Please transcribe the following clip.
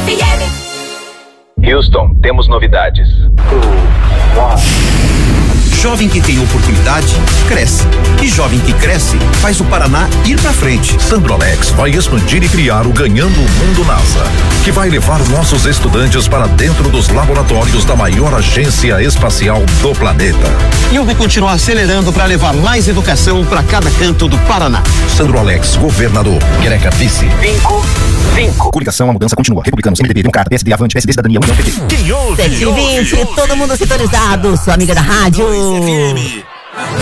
Houston, temos novidades. Jovem que tem oportunidade, cresce. E jovem que cresce, faz o Paraná ir pra frente. Sandrolex vai expandir e criar o Ganhando o Mundo NASA, que vai levar nossos estudantes para dentro dos laboratórios da maior agência espacial do planeta. E eu vou continuar acelerando para levar mais educação para cada canto do Paraná. Sandrolex, governador. Greca, vice. 5. Coligação, a mudança continua. Republicanos, MDB, Democrata, PSD, Avante, PSD, Cidadania, União, PT. Quem ouve? 7h20, todo mundo sintonizado, sua amiga da rádio.